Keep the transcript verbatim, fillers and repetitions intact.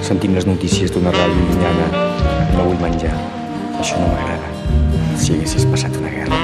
sentint les notícies d'una ràdio llunyana. No vull menjar. Això no m'agrada. Si haguessis passat una guerra.